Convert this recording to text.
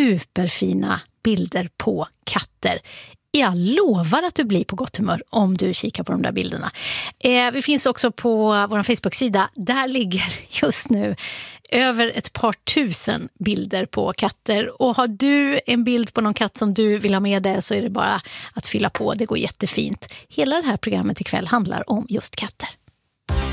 superfina bilder på katter. Jag lovar att du blir på gott humör om du kikar på de där bilderna. Vi finns också på vår Facebook-sida. Där ligger just nu över ett par tusen bilder på katter. Och har du en bild på någon katt som du vill ha med dig så är det bara att fylla på. Det går jättefint. Hela det här programmet ikväll handlar om just katter.